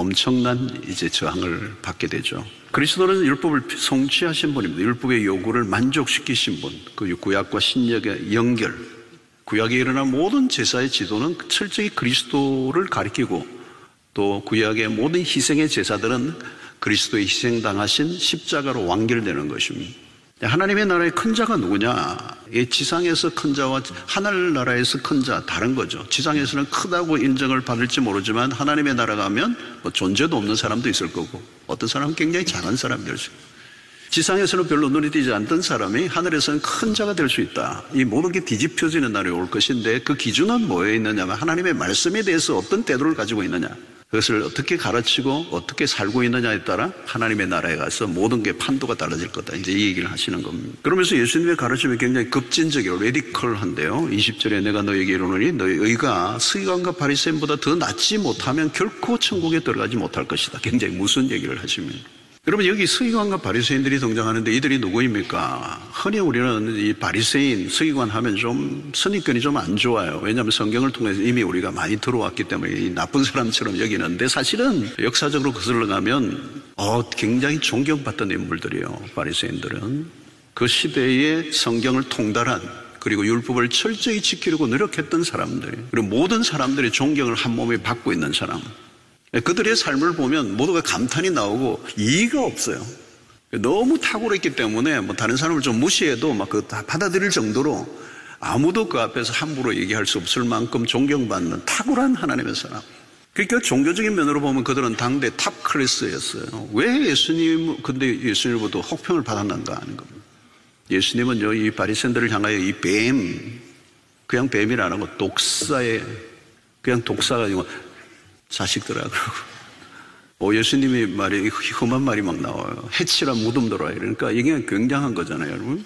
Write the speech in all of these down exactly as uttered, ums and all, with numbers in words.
엄청난 이제 저항을 받게 되죠. 그리스도는 율법을 성취하신 분입니다. 율법의 요구를 만족시키신 분. 그 구약과 신약의 연결, 구약에 일어난 모든 제사의 지도는 철저히 그리스도를 가리키고, 또 구약의 모든 희생의 제사들은 그리스도의 희생당하신 십자가로 완결되는 것입니다. 하나님의 나라의 큰 자가 누구냐? 이 지상에서 큰 자와 하늘나라에서 큰 자 다른 거죠. 지상에서는 크다고 인정을 받을지 모르지만 하나님의 나라 가면 뭐 존재도 없는 사람도 있을 거고, 어떤 사람은 굉장히 작은 사람이 될 수 있고, 지상에서는 별로 눈에 띄지 않던 사람이 하늘에서는 큰 자가 될 수 있다. 이 모든 게 뒤집혀지는 날이 올 것인데, 그 기준은 뭐에 있느냐면 하나님의 말씀에 대해서 어떤 태도를 가지고 있느냐, 그것을 어떻게 가르치고 어떻게 살고 있느냐에 따라 하나님의 나라에 가서 모든 게 판도가 달라질 거다. 이제 이 얘기를 하시는 겁니다. 그러면서 예수님의 가르침이 굉장히 급진적이고 레디컬한데요. 이십 절에 내가 너에게 이르노니 너희 의가 서기관과 바리새인보다 더 낫지 못하면 결코 천국에 들어가지 못할 것이다. 굉장히 무슨 얘기를 하십니까? 여러분, 여기 서기관과 바리새인들이 등장하는데 이들이 누구입니까? 흔히 우리는 이 바리새인, 서기관 하면 좀 선입견이 좀 안 좋아요. 왜냐하면 성경을 통해서 이미 우리가 많이 들어왔기 때문에 이 나쁜 사람처럼 여기는데, 사실은 역사적으로 거슬러 가면 어, 굉장히 존경받던 인물들이에요. 바리새인들은 그 시대의 성경을 통달한, 그리고 율법을 철저히 지키려고 노력했던 사람들, 그리고 모든 사람들의 존경을 한 몸에 받고 있는 사람. 그들의 삶을 보면 모두가 감탄이 나오고 이의가 없어요. 너무 탁월했기 때문에 뭐 다른 사람을 좀 무시해도 막 그 다 받아들일 정도로 아무도 그 앞에서 함부로 얘기할 수 없을 만큼 존경받는 탁월한 하나님의 사람. 그러니까 종교적인 면으로 보면 그들은 당대 탑 클래스였어요. 왜 예수님, 근데 예수님으로부터 혹평을 받았는가 하는 겁니다. 예수님은요, 이 바리새인들을 향하여 이 뱀, 그냥 뱀이라는 거, 독사에, 그냥 독사가 아니고 자식들아 그러고, 오, 예수님이 말이 험한 말이 막 나와요. 해치라 무덤들아. 그러니까 이게 굉장한 거잖아요, 여러분.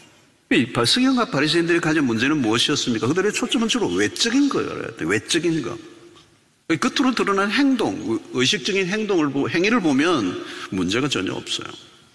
이 서기관과 바리새인들이 가진 문제는 무엇이었습니까? 그들의 초점은 주로 외적인 거예요. 외적인 거. 겉으로 드러난 행동, 의식적인 행동을 보고 행위를 보면 문제가 전혀 없어요.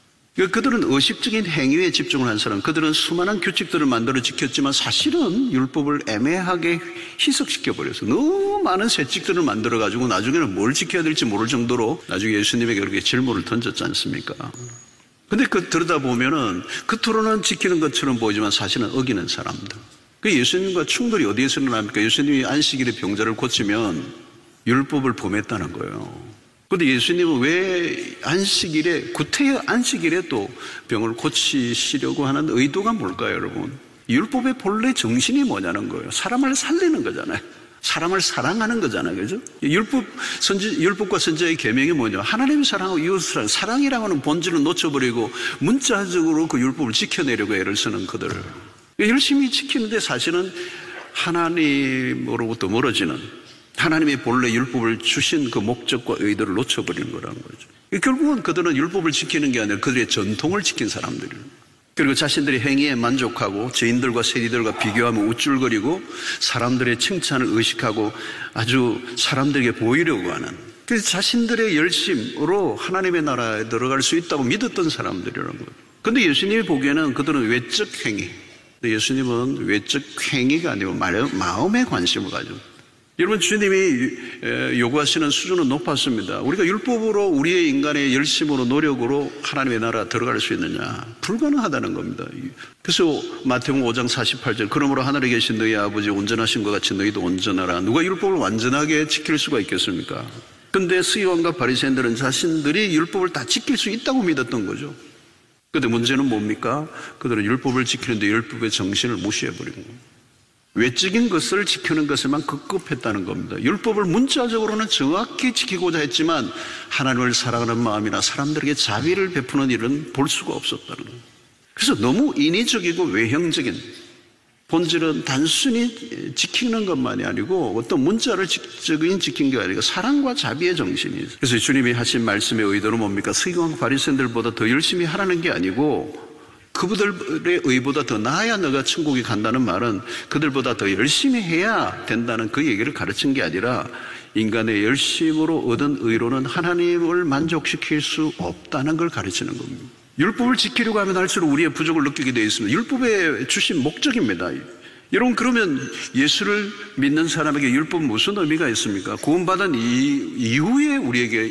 그들은 의식적인 행위에 집중을 한 사람, 그들은 수많은 규칙들을 만들어 지켰지만 사실은 율법을 애매하게 희석시켜버려서 너무 많은 세칙들을 만들어가지고 나중에는 뭘 지켜야 될지 모를 정도로 나중에 예수님에게 그렇게 질문을 던졌지 않습니까? 근데 그 들여다보면은 겉으로는 지키는 것처럼 보이지만 사실은 어기는 사람들. 그 예수님과 충돌이 어디에서 일어납니까? 예수님이 안식일에 병자를 고치면 율법을 범했다는 거예요. 그런데 예수님은 왜 안식일에, 구태여 안식일에 또 병을 고치시려고 하는 의도가 뭘까요, 여러분? 율법의 본래 정신이 뭐냐는 거예요. 사람을 살리는 거잖아요. 사람을 사랑하는 거잖아요. 그죠? 율법, 선지, 율법과 선지자의 계명이 뭐냐? 하나님을 사랑하고 이웃을 사랑, 사랑이라고 하는 본질을 놓쳐버리고 문자적으로 그 율법을 지켜내려고 애를 쓰는 그들을. 열심히 지키는데 사실은 하나님으로부터 멀어지는, 하나님의 본래 율법을 주신 그 목적과 의도를 놓쳐버리는 거라는 거죠. 결국은 그들은 율법을 지키는 게 아니라 그들의 전통을 지킨 사람들이에요. 그리고 자신들의 행위에 만족하고 죄인들과 세리들과 비교하며 우쭐거리고 사람들의 칭찬을 의식하고 아주 사람들에게 보이려고 하는, 그래서 자신들의 열심으로 하나님의 나라에 들어갈 수 있다고 믿었던 사람들이라는 거예요. 그런데 예수님이 보기에는 그들은 외적 행위, 예수님은 외적 행위가 아니고 마음에 관심을 가지고, 여러분, 주님이 요구하시는 수준은 높았습니다. 우리가 율법으로 우리의 인간의 열심으로 노력으로 하나님의 나라 들어갈 수 있느냐? 불가능하다는 겁니다. 그래서 마태복음 오 장 사십팔 절, 그러므로 하늘에 계신 너희 아버지 온전하신 것 같이 너희도 온전하라. 누가 율법을 완전하게 지킬 수가 있겠습니까? 그런데 서기관과 바리새인들은 자신들이 율법을 다 지킬 수 있다고 믿었던 거죠. 그런데 문제는 뭡니까? 그들은 율법을 지키는데 율법의 정신을 무시해버린 거예요. 외적인 것을 지키는 것에만 급급했다는 겁니다. 율법을 문자적으로는 정확히 지키고자 했지만 하나님을 사랑하는 마음이나 사람들에게 자비를 베푸는 일은 볼 수가 없었다는 거예요. 그래서 너무 인위적이고 외형적인, 본질은 단순히 지키는 것만이 아니고 어떤 문자를 적인 지킨 게 아니고 사랑과 자비의 정신이 있어요. 그래서 주님이 하신 말씀의 의도는 뭡니까? 서기관 바리새인들보다 더 열심히 하라는 게 아니고 그들의 의보다 더 나아야 너가 천국에 간다는 말은 그들보다 더 열심히 해야 된다는 그 얘기를 가르친 게 아니라 인간의 열심으로 얻은 의로는 하나님을 만족시킬 수 없다는 걸 가르치는 겁니다. 율법을 지키려고 하면 할수록 우리의 부족을 느끼게 되어 있습니다. 율법에 주신 목적입니다. 여러분, 그러면 예수를 믿는 사람에게 율법은 무슨 의미가 있습니까? 구원받은 이후에 우리에게